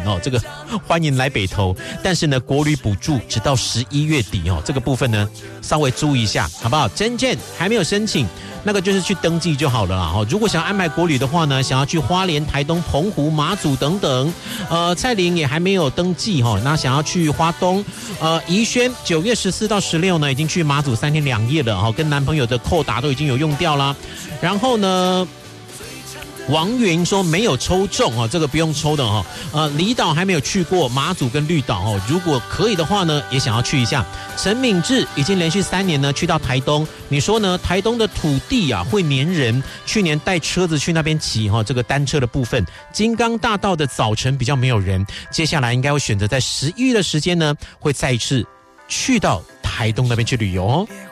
哦，这个欢迎来北投，但是呢，国旅补助直到11月底哦，这个部分呢稍微注意一下，好不好？证件还没有申请，那个就是去登记就好了啦。如果想安排国旅的话呢，想要去花莲、台东、澎湖、马祖等等，蔡玲也还没有登记哈。那想要去花东，宜轩9月14到16呢，已经去马祖3天2夜了哈，跟男朋友的扣打都已经有用掉啦。然后呢，王云说没有抽中哦，这个不用抽的哈。离岛还没有去过，马祖跟绿岛哦，如果可以的话呢，也想要去一下。陈敏智已经连续3年呢去到台东，你说呢？台东的土地啊会黏人，去年带车子去那边骑哈，这个单车的部分，金刚大道的早晨比较没有人，接下来应该会选择在11月的时间呢，会再一次去到台东那边去旅游哦。